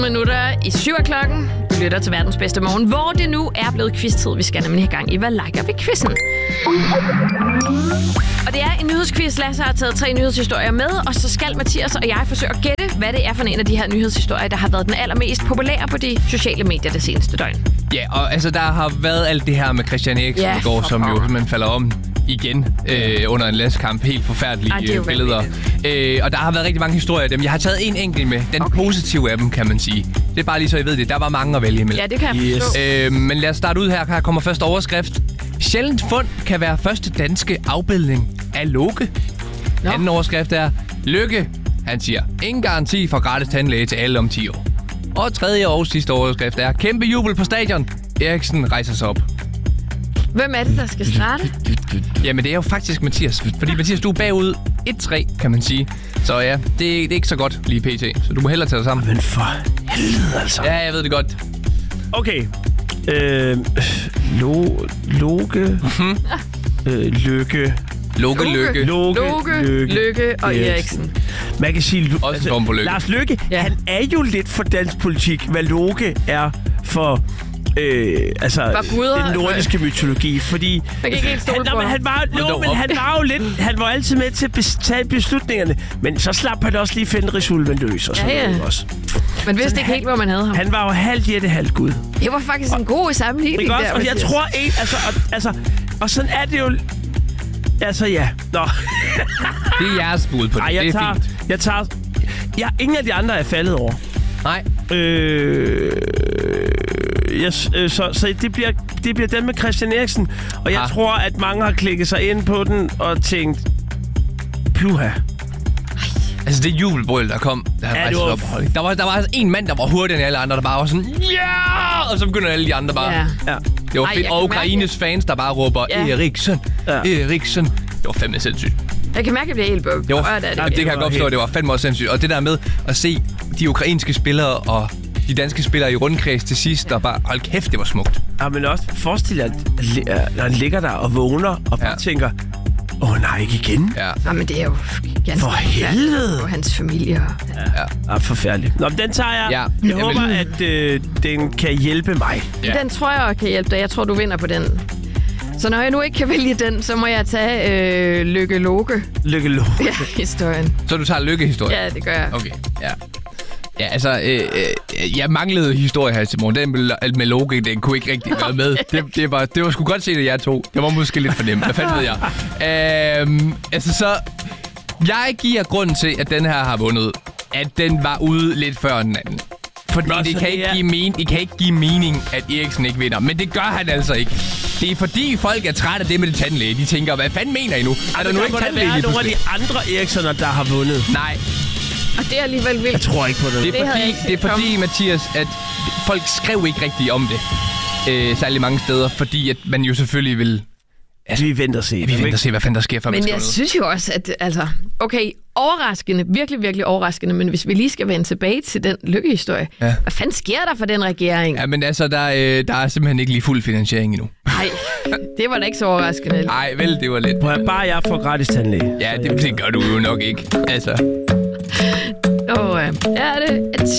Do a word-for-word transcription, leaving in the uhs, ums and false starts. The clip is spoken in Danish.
Minutter i syv af klokken. Du lytter til verdens bedste morgen, hvor det nu er blevet quiz-tid. Vi skal nemlig i gang i Hvad liker vi quizzen? Og det er en nyhedsquiz. Lasse har taget tre nyhedshistorier med, og så skal Mathias og jeg forsøge at gætte, hvad det er for en af de her nyhedshistorier, der har været den allermest populære på de sociale medier det seneste døgn. Ja, og altså der har været alt det her med Christian Eriksen ja, i går, som jo man falder om igen øh, under en landskamp. Helt forfærdelige Ej, billeder. Øh, og der har været rigtig mange historier af dem. Jeg har taget en enkelt med. Den okay. positive af dem, kan man sige. Det er bare lige så I ved det. Der var mange at vælge imellem. Ja, det kan jeg yes. forstå. Øh, men lad os starte ud her. Her kommer første overskrift. Sjældent fund kan være første danske afbildning af Loke. Nå. Anden overskrift er Lykke. Han siger, ingen garanti for gratis tandlæge til alle om ti år. Og tredje og sidste overskrift er kæmpe jubel på stadion. Eriksen rejser sig op. Hvem er det, der skal starte? Jamen, det er jo faktisk Mathias. Fordi Mathias, du er bagud et tre, kan man sige. Så ja, det, det er ikke så godt lige pt. Så du må hellere tage dig sammen. Men for helvede, altså. Ja, jeg ved det godt. Okay. Øh, lo, Loke. Mm-hmm. øh, lykke. Loke, Lykke. Loke, Loke, Lykke, Lykke og Eriksen. Man kan sige... Også altså, en på Lykke. Lars Løkke, ja. Han er jo lidt for dansk politik, hvad Loke er for... Øh, altså guder, den nordiske mytologi, fordi man kan ikke helt stole han, på men han var, no, men han var jo lidt, han var altid med til at tage beslutningerne, men så slap han også lige Fenrisulven løs og sådan ja, ja. noget også. Man vidste så ikke han, helt, hvor man havde ham. Han var jo halvt jætte, halvt gud. Det var faktisk og, en god sammenligning der. Også, og jeg tror ikke, altså, og, altså, og sådan er det jo. Altså ja, nå. Det er jeres bud på det. Ej, jeg det er tager, fint. Jeg tager, jeg, ingen af de andre er faldet over. Nej. Øh. Yes, øh, så, så det bliver, det bliver den med Christian Eriksen. Og jeg ah. tror, at mange har klikket sig ind på den og tænkt, puha. Altså det jubelbrøl, der kom, der, ja, det var op. Der var, der var altså en mand, der var hurtigere end alle andre, der bare var sådan, ja! Yeah! Og så begynder alle de andre bare. Ja. Ja. Det var fedt. Og Ukraines fans, der bare råber, ja. Eriksen, ja. Eriksen. Det var fandme sindssygt. Jeg kan mærke, at jeg bliver helt bøbt. Det, var, det, ja, det kan jeg godt forstå, det var fandme også sindssygt. Og det der med at se de ukrainske spillere og de danske spillere i rundkreds til sidst, ja. Der bare, hold kæft, det var smukt. Ja, men også forestil dig, at han ligger der og vågner og bare ja. tænker, åh oh, nej, ikke igen. Ja. Ja, men det er jo ganske for helvede. For hans familie. Ja, ja. ja forfærdeligt. Nå, men den tager jeg. Ja. Jeg ja, håber, men... at øh, den kan hjælpe mig. Ja. Den tror jeg kan hjælpe dig. Jeg tror, du vinder på den. Så når jeg nu ikke kan vælge den, så må jeg tage øh, Lykke Loke. Lykke Loke. Ja, historien. Så du tager Lykke-historien? Ja, det gør jeg. Okay, ja. Ja, altså, øh, øh, jeg manglede historie her til morgen. Den med, med Loke, den kunne ikke rigtig være med. Det, det, var, det var sgu godt set af jer to. Det var måske lidt for nemt. Hvad fanden ved jeg? Øh, altså, så... Jeg giver grunden til, at den her har vundet, at den var ude lidt før den anden. Fordi Nå, det, kan ikke give mening, det kan ikke give mening, at Eriksen ikke vinder. Men det gør han altså ikke. Det er fordi folk er trætte af det med det tandlæge. De tænker, hvad fanden mener I nu? Er der, der nu ikke tandlæge lige pludselig? Der er nogle af de andre Eriksener, der har vundet. Nej. Og det er alligevel vildt. Jeg tror ikke på det. Det er fordi, det er fordi Mathias, at folk skrev ikke rigtigt om det. Øh, særlig mange steder. Fordi at man jo selvfølgelig vil... Altså, vi venter og se. Vi venter og se, hvad fanden der sker. Men jeg synes jo også, at altså... Okay, overraskende. Virkelig, virkelig overraskende. Men hvis vi lige skal vende tilbage til den lykkehistorie. Ja. Hvad fanden sker der for den regering? Ja, men altså, der, øh, der er simpelthen ikke lige fuld finansiering endnu. Nej, det var da ikke så overraskende. Nej, vel, det var lidt... Prøv at bare jeg får gratis tandlæge. Ja, det, det gør du jo nok ikke. Altså... Og øh, er det